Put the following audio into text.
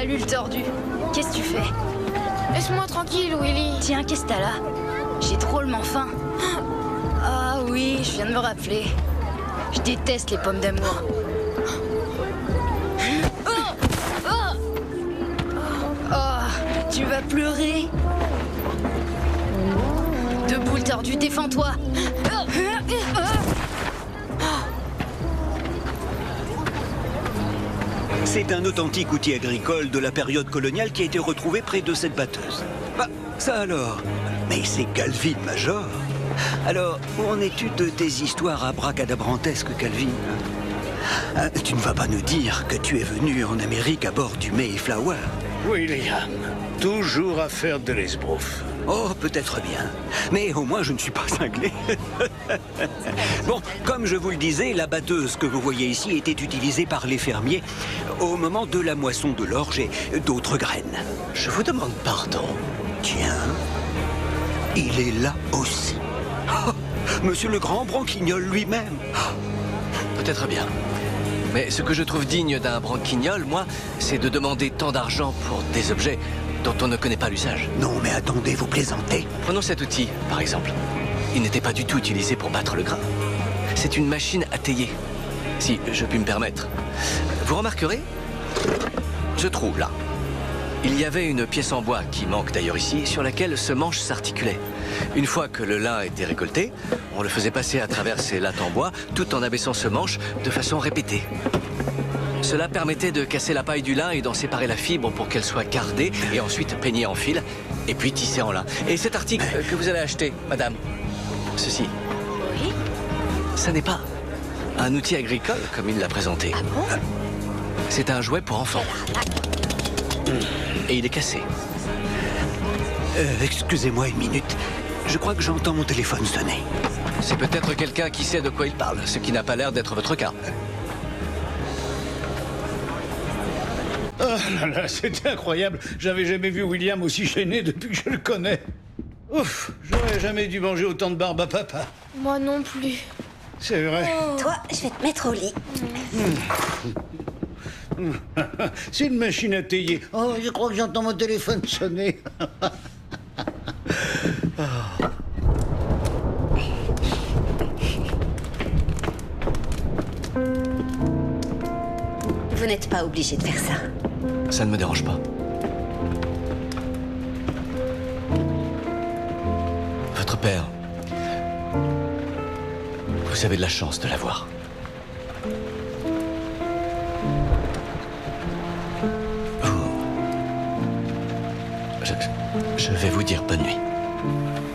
Salut le tordu. Qu'est-ce que tu fais? Laisse-moi tranquille, Willy. Tiens, qu'est-ce que t'as là? J'ai drôlement faim. Ah oui, je viens de me rappeler. Je déteste les pommes d'amour. Oh, tu vas pleurer. Debout le tordu, défends-toi. C'est un authentique outil agricole de la période coloniale qui a été retrouvé près de cette batteuse. Bah, ça alors. Mais c'est Calvin, Major. Alors, où en es-tu de tes histoires abracadabrantesques, Calvin? Tu ne vas pas nous dire que tu es venu en Amérique à bord du Mayflower? William, toujours à faire de l'esbrouf. Oh, peut-être bien. Mais au moins, je ne suis pas cinglé. Bon, comme je vous le disais, la batteuse que vous voyez ici était utilisée par les fermiers au moment de la moisson de l'orge et d'autres graines. Je vous demande pardon. Tiens, il est là aussi. Oh, Monsieur le grand branquignol lui-même. Peut-être bien. Mais ce que je trouve digne d'un branquignol, moi, c'est de demander tant d'argent pour des objets dont on ne connaît pas l'usage. Non, mais attendez, vous plaisantez. Prenons cet outil, par exemple. Il n'était pas du tout utilisé pour battre le grain. C'est une machine à tailler. Si je puis me permettre. Vous remarquerez, je trouve là. Il y avait une pièce en bois qui manque d'ailleurs ici, sur laquelle ce manche s'articulait. Une fois que le lin était récolté, on le faisait passer à travers ces lattes en bois, tout en abaissant ce manche de façon répétée. Cela permettait de casser la paille du lin et d'en séparer la fibre pour qu'elle soit gardée et ensuite peignée en fil et puis tissée en lin. Et cet article que vous avez acheté, madame, ceci, Oui? ça n'est pas un outil agricole comme il l'a présenté. Ah bon? C'est un jouet pour enfants. Et il est cassé. Excusez-moi une minute. Je crois que j'entends mon téléphone sonner. C'est peut-être quelqu'un qui sait de quoi il parle, ce qui n'a pas l'air d'être votre cas. Oh là là, c'est incroyable. J'avais jamais vu William aussi gêné depuis que je le connais. Ouf, j'aurais jamais dû manger autant de barbe à papa. Moi non plus. C'est vrai. Toi, je vais te mettre au lit. C'est une machine à tailler. Oh, je crois que j'entends mon téléphone sonner. Vous n'êtes pas obligé de faire ça. Ça ne me dérange pas. Votre père, vous avez de la chance de l'avoir. Je vais vous dire bonne nuit.